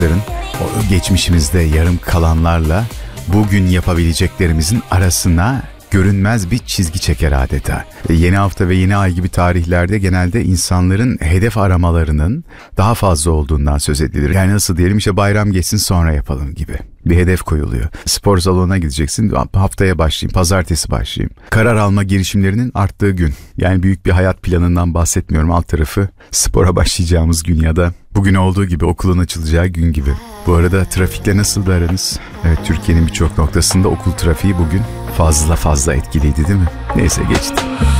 o geçmişimizde yarım kalanlarla bugün yapabileceklerimizin arasına görünmez bir çizgi çeker adeta. Yeni hafta ve yeni ay gibi tarihlerde genelde insanların hedef aramalarının daha fazla olduğundan söz edilir. Yani nasıl diyelim, işte bayram geçsin sonra yapalım gibi bir hedef koyuluyor. Spor salonuna gideceksin, haftaya başlayayım, pazartesi başlayayım. Karar alma girişimlerinin arttığı gün. Yani büyük bir hayat planından bahsetmiyorum, alt tarafı spora başlayacağımız gün ya da bugün olduğu gibi okulun açılacağı gün gibi. Bu arada trafikle nasıl da aranız? Evet, Türkiye'nin birçok noktasında okul trafiği bugün fazla etkiliydi değil mi? Neyse, geçti.